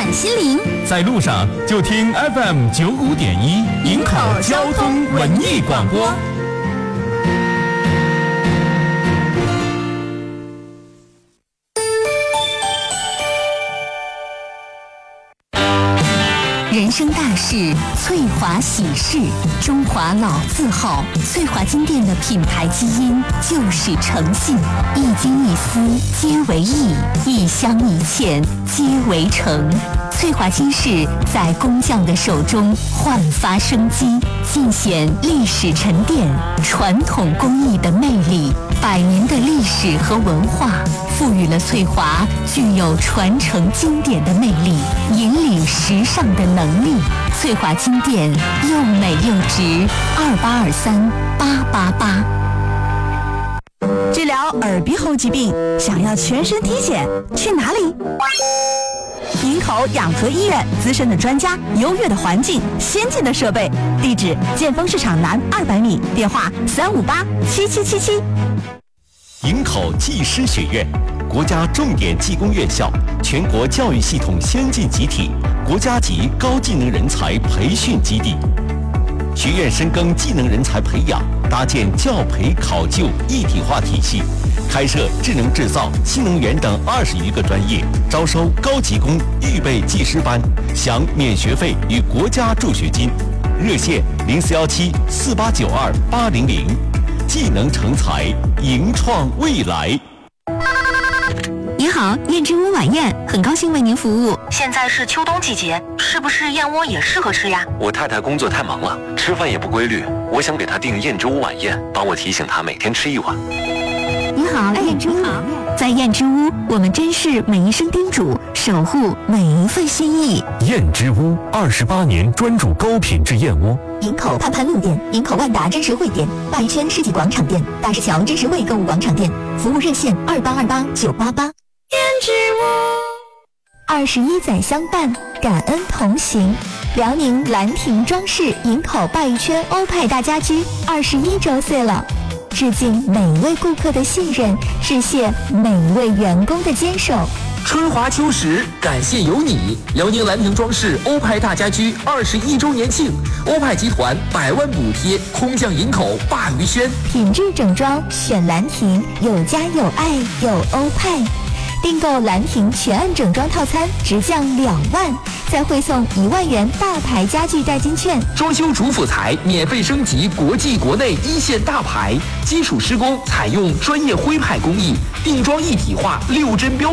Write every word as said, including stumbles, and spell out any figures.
心灵。 在路上就听 F M 九五点一，营口交通文艺广播。 人生大事，翠华喜事，中华老字号，翠华金店的品牌基因就是诚信，一金一丝皆为义，一香一欠皆为诚。翠华金饰在工匠的手中焕发生机，尽显历史沉淀、传统工艺的魅力。百年的历史和文化赋予了翠华具有传承经典的魅力，引领时尚的能力。翠华金店又美又值，二八二三八八八。 治疗耳鼻喉疾病，想要全身体检，去哪里？营口养和医院，资深的专家，优越的环境，先进的设备。地址：建丰市场南二百米，电话三五八七七七七。 营口技师学院，国家重点技工院校，全国教育系统先进集体，国家级高技能人才培训基地。学院深耕技能人才培养，搭建教培考就一体化体系，开设智能制造、新能源等二十余个专业，招收高级工预备技师班，享免学费与国家助学金。热线零四幺七四八九二八零零。技能成才，迎创未来。 你好，燕之屋晚宴，很高兴为您服务。 现在是秋冬季节，是不是燕窝也适合吃呀？ 我太太工作太忙了，吃饭也不规律，我想给她订燕之屋晚宴，帮我提醒她每天吃一碗。 你好，燕之屋。在燕之屋，我们珍视每一声叮嘱，守护每一份心意。 燕之屋二十八年专注高品质燕窝。 营口盼盼路店、营口万达真实汇店、大一圈世纪广场店、大石桥真实汇购物广场店，服务热线二八二八九八八。燕之屋，二十一载相伴，感恩同行。辽宁兰亭装饰营口拜一圈欧派大家居二十一周岁了。致敬每一位顾客的信任，致谢每一位员工的坚守。 春华秋实，感谢有你！辽宁兰亭装饰欧派大家居二十一周年庆，欧派集团百万补贴，空降营口鲅鱼轩， 品质整装选兰亭，有家有爱有欧派。订购兰亭全案整装套餐，直降两万，再汇送一万元大牌家具代金券。 装修主辅材免费升级国际国内一线大牌，基础施工采用专业徽派工艺，定装一体化六针标。